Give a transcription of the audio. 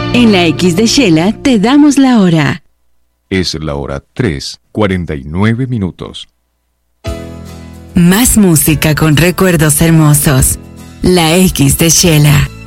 En la X de Shela te damos la hora. Es la hora 3:49. Más música con recuerdos hermosos. La X de Shela.